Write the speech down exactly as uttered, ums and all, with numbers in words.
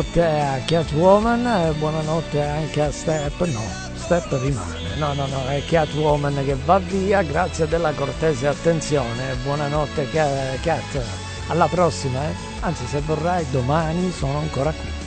Buonanotte a Catwoman e buonanotte anche a Step. No, Step rimane. No, no, no, è Catwoman che va via. Grazie della cortese attenzione. Buonanotte Cat. Alla prossima, eh. Anzi, se vorrai, domani sono ancora qui.